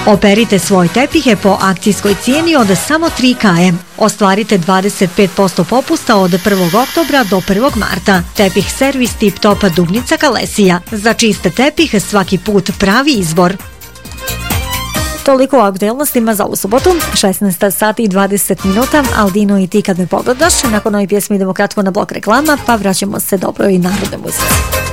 Operite svoje tepihe po akcijskoj cijeni od samo 3 km. Ostvarite 25% popusta od 1. oktobra do 1. marta. Tepih servis Tip Top Dubnica Kalesija. Za čiste tepih svaki put pravi izbor. Toliko o aktualnostima za ovu subotu, 16 sati i 20 minuta. Aldino i ti kad me pogledaš. Nakon ovih pjesmi idemo kratko na blok reklama, pa vraćamo se dobroj narodnoj muzici.